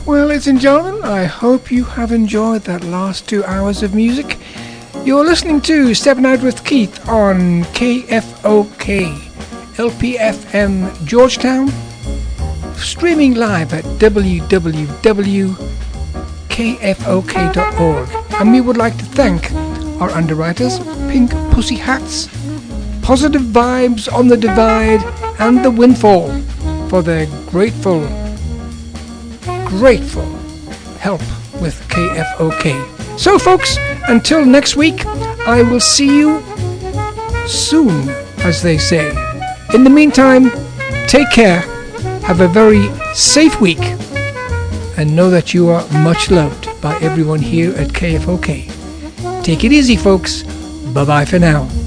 Well, ladies and gentlemen, I hope you have enjoyed that last 2 hours of music. You're listening to Stepping Out with Keith on KFOK, LPFM Georgetown, streaming live at www.kfok.org. And we would like to thank our underwriters, Pink Pussy Hats, Positive Vibes on the Divide, and The Windfall for their grateful help with KFOK. So folks, until next week, I will see you soon, as they say. In the meantime, take care, have a very safe week, and know that you are much loved by everyone here at KFOK. Take it easy, folks. Bye-bye for now.